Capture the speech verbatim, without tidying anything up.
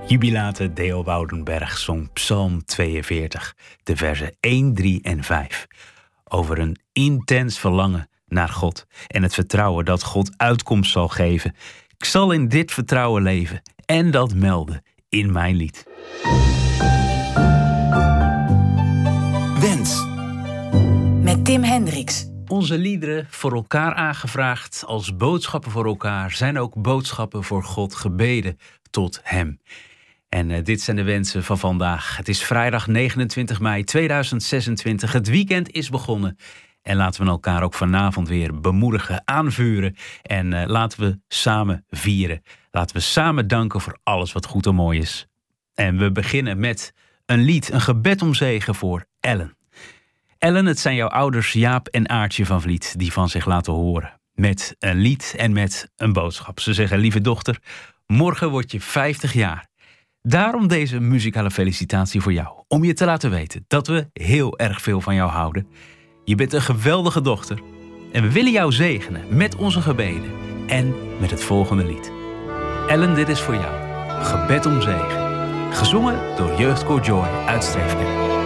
Jubilate Deo Woudenberg zong Psalm tweeënveertig, de versen één, drie en vijf. Over een intens verlangen naar God en het vertrouwen dat God uitkomst zal geven. Ik zal in dit vertrouwen leven en dat melden in mijn lied. Wens. Met Tim Hendricks. Onze liederen, voor elkaar aangevraagd als boodschappen voor elkaar, zijn ook boodschappen voor God, gebeden tot Hem. En uh, dit zijn de wensen van vandaag. Het is vrijdag negenentwintig mei tweeduizend zesentwintig. Het weekend is begonnen. En laten we elkaar ook vanavond weer bemoedigen, aanvuren. En uh, laten we samen vieren. Laten we samen danken voor alles wat goed en mooi is. En we beginnen met een lied, een gebed om zegen voor Ellen. Ellen, het zijn jouw ouders Jaap en Aartje van Vliet die van zich laten horen. Met een lied en met een boodschap. Ze zeggen, lieve dochter, morgen word je vijftig jaar. Daarom deze muzikale felicitatie voor jou. Om je te laten weten dat we heel erg veel van jou houden. Je bent een geweldige dochter. En we willen jou zegenen met onze gebeden. En met het volgende lied. Ellen, dit is voor jou. Gebed om zegen. Gezongen door Jeugdkoor Joy uit Streefkerk.